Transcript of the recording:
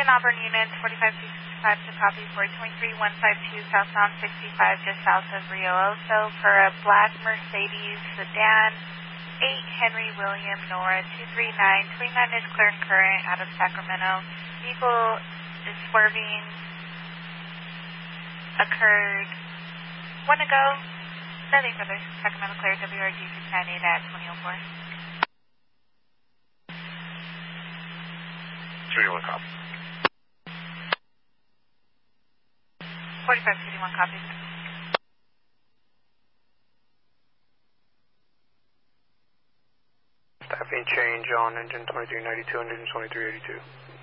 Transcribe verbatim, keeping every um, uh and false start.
Auburn units, forty-five two sixty-five to copy for twenty-three one five two southbound sixty-five just south of Rio Oso for a black Mercedes sedan, eight Henry William Nora two three nine. twenty-nine is clear and current out of Sacramento. Vehicle is swerving, occurred one ago. Nothing further. Sacramento clear, W R G six nine eight at twenty oh four. three one copy. forty-five fifty-one copies. Staffing change on engine twenty-three ninety-two and engine twenty-three eighty-two.